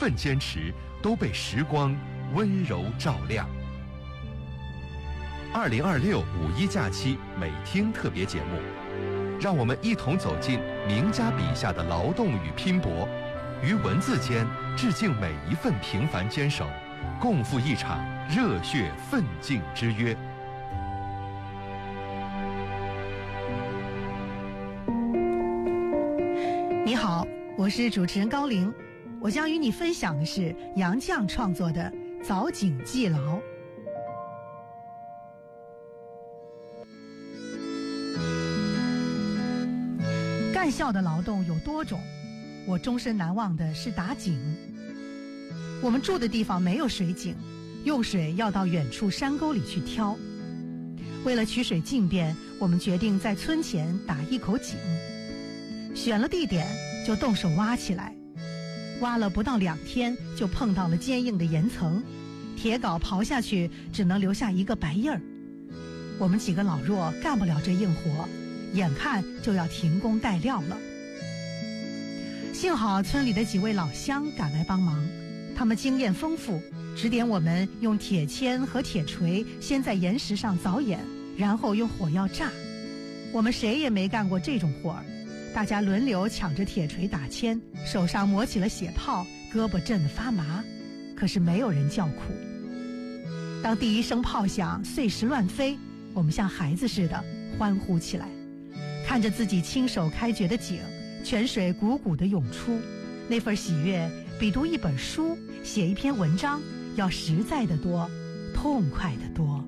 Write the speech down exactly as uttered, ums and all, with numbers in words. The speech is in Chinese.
份坚持都被时光温柔照亮。二零二六五一假期美听特别节目，让我们一同走进名家笔下的劳动与拼搏，于文字间致敬每一份平凡坚守，共赴一场热血奋进之约。 你好，我是主持人高玲，我将与你分享的是杨绛创作的《早景记劳》。干校的劳动有多种，我终身难忘的是打井。我们住的地方没有水井，用水要到远处山沟里去挑。为了取水进便，我们决定在村前打一口井。选了地点就动手挖起来，挖了不到两天就碰到了坚硬的岩层，铁镐刨下去只能留下一个白印儿。我们几个老弱干不了这硬活，眼看就要停工待料了。幸好村里的几位老乡赶来帮忙，他们经验丰富，指点我们用铁钎和铁锤先在岩石上凿眼，然后用火药炸。我们谁也没干过这种活儿，大家轮流抢着铁锤打钎，手上磨起了血泡，胳膊震得发麻，可是没有人叫苦。当第一声炮响，碎石乱飞，我们像孩子似的欢呼起来，看着自己亲手开掘的井，泉水汩汩地涌出，那份喜悦比读一本书、写一篇文章要实在得多，痛快得多。